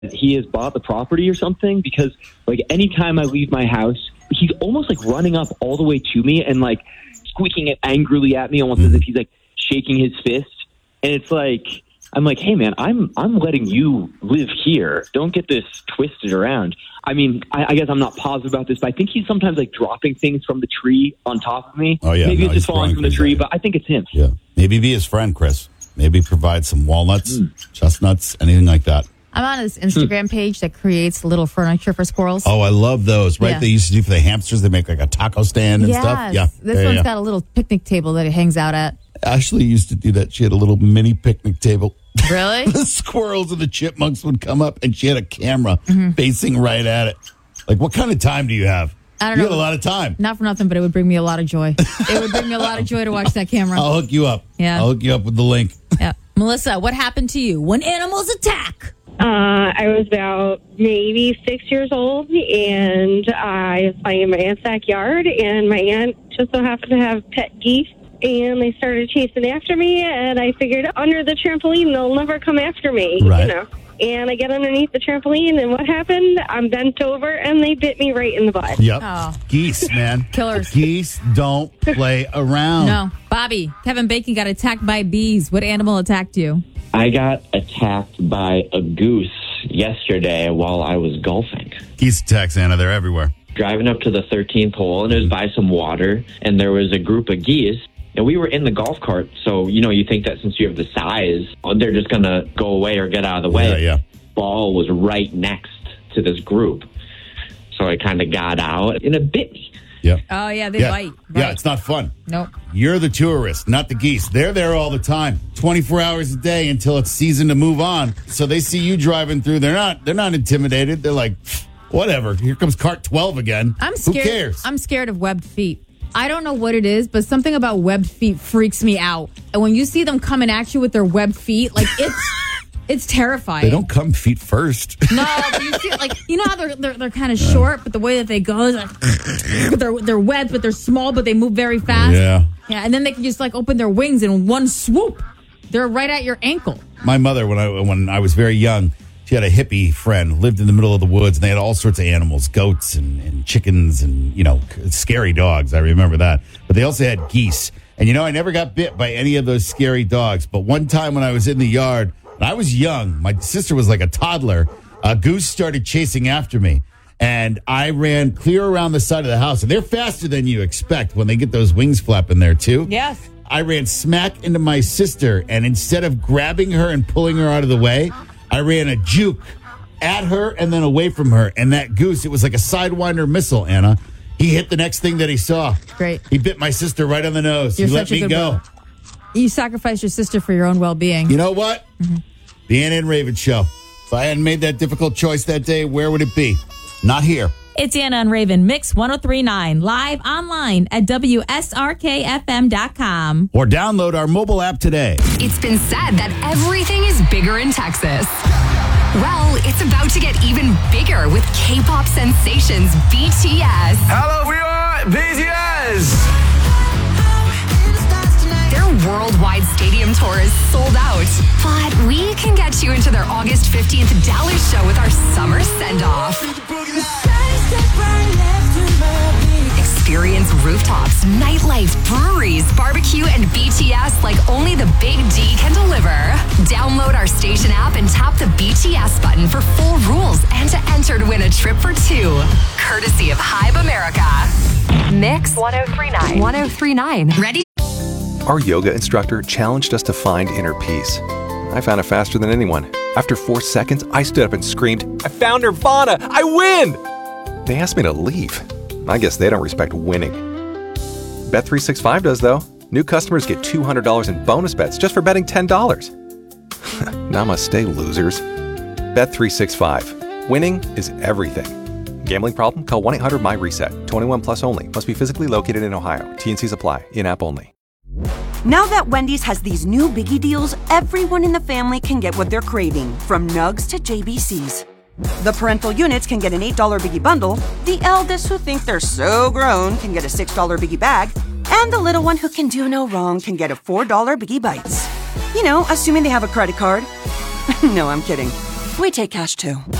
he has bought the property or something, because like anytime I leave my house, he's almost like running up all the way to me and like squeaking it angrily at me, almost as if he's like shaking his fist. And it's like, I'm like, hey man, I'm letting you live here. Don't get this twisted around. I mean, I guess I'm not positive about this, but I think he's sometimes like dropping things from the tree on top of me. Oh yeah, maybe it's just falling from the tree, but I think it's him. Yeah, maybe be his friend, Chris. Maybe provide some walnuts, chestnuts, anything like that. I'm on this Instagram page that creates little furniture for squirrels. Oh, I love those, right? Yeah. They used to do for the hamsters. They make like a taco stand and stuff. Yeah. This one's got a little picnic table that it hangs out at. Ashley used to do that. She had a little mini picnic table. Really? The squirrels and the chipmunks would come up, and she had a camera facing right at it. Like, what kind of time do you have? I don't You know. had a lot of time. Not for nothing, but it would bring me a lot of joy. It would bring me a lot of joy to watch that camera. I'll hook you up. Yeah. I'll hook you up with the link. Yeah. Melissa, what happened to you when animals attack? I was about maybe 6 years old, and I was playing in my aunt's backyard, and my aunt just so happened to have pet geese, and they started chasing after me, and I figured under the trampoline they'll never come after me, Right. you know. And I get underneath the trampoline, and what happened? I'm bent over, and they bit me right in the butt. Yep. Oh. Geese, man. Killers. Geese don't play around. No. Bobby, Kevin Bacon got attacked by bees. What animal attacked you? I got attacked by a goose yesterday while I was golfing. Geese attacks, Anna. They're everywhere. Driving up to the 13th hole, and it was by some water, and there was a group of geese. And we were in the golf cart, so, you know, you think that since you have the size, they're just going to go away or get out of the way. Yeah. Ball was right next to this group. So I kind of got out, and it bit me. Yeah. Oh, yeah, they bite. Yeah, Right. it's not fun. Nope. You're the tourist, not the geese. They're there all the time, 24 hours a day until it's season to move on. So they see you driving through. They're not intimidated. They're like, whatever. Here comes cart 12 again. I'm scared. Who cares? I'm scared of webbed feet. I don't know what it is, but something about webbed feet freaks me out. And when you see them coming at you with their webbed feet, like it's terrifying. They don't come feet first. No, but you see, like, you know how they're kind of short, but the way that they go is like they're webbed, but they're small, but they move very fast. Yeah. Yeah, and then they can just like open their wings in one swoop. They're right at your ankle. My mother, when I was very young, she had a hippie friend, lived in the middle of the woods, and they had all sorts of animals, goats and chickens and, you know, scary dogs. I remember that. But they also had geese. And, you know, I never got bit by any of those scary dogs. But one time when I was in the yard, and I was young, my sister was like a toddler, a goose started chasing after me. And I ran clear around the side of the house. And they're faster than you expect when they get those wings flapping there, too. Yes. I ran smack into my sister. And instead of grabbing her and pulling her out of the way, I ran a juke at her and then away from her. And that goose, it was like a Sidewinder missile, Anna. He hit the next thing that he saw. Great. He bit my sister right on the nose. You're he let such a me good go. brother. You sacrificed your sister for your own well-being. You know what? The Anna and Raven Show. If I hadn't made that difficult choice that day, where would it be? Not here. It's Anna and Raven, Mix 103.9, live online at WSRKFM.com. Or download our mobile app today. It's been said that everything is bigger in Texas. Well, it's about to get even bigger with K-pop sensations BTS. Hello, everyone! BTS! Their worldwide stadium tour is sold out. But we can get you into their August 15th Dallas show with our summer send-off. Experience rooftops, nightlife, breweries, barbecue, and BTS like only the Big D can deliver. Download our station app and tap the BTS button for full rules and to enter to win a trip for two. Courtesy of Hybe America. Mix 1039. 1039. Ready? Our yoga instructor challenged us to find inner peace. I found it faster than anyone. After 4 seconds, I stood up and screamed, "I found Nirvana! I win!" They asked me to leave. I guess they don't respect winning. Bet365 does, though. New customers get $200 in bonus bets just for betting $10. Namaste, losers. Bet365. Winning is everything. Gambling problem? Call 1-800-MY-RESET. 21 plus only. Must be physically located in Ohio. T&Cs apply. In-app only. Now that Wendy's has these new biggie deals, everyone in the family can get what they're craving, from nugs to JBCs. The parental units can get an $8 biggie bundle, the eldest who think they're so grown can get a $6 biggie bag, and the little one who can do no wrong can get a $4 biggie bites. You know, assuming they have a credit card. No, I'm kidding. We take cash too.